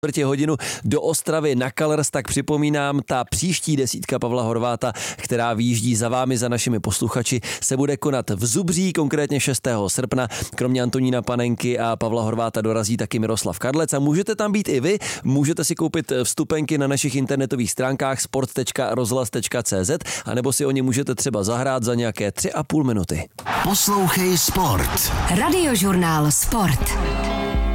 čtvrtě hodinu do Ostravy na Colors, tak připomínám, ta příští desítka Pavla Horváta, která vyjíždí za vámi, za našimi posluchači, se bude konat v Zubří, konkrétně 6. srpna. Kromě Antonína Panenky a Pavla Horváta dorazí taky Miroslav Kadlec a můžete tam být i vy. Můžete si koupit vstupenky na našich internetových stránkách sport.rozhlas.cz a nebo si o ně můžete třeba zahrát za nějaké 3,5 minuty. Poslouchej Sport. Radiožurnál Sport.